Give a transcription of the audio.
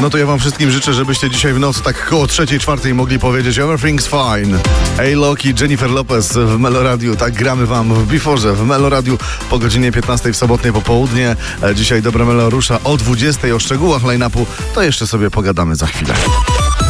No to ja wam wszystkim życzę, żebyście dzisiaj w nocy tak koło 3:00-4:00 mogli powiedzieć Everything's fine. A-Lock i Jennifer Lopez w Meloradiu. Tak gramy wam w Before'ze, w Meloradiu po godzinie 15 w sobotnie popołudnie. Dzisiaj Dobre Melo rusza o 20:00. O szczegółach line-upu to jeszcze sobie pogadamy za chwilę.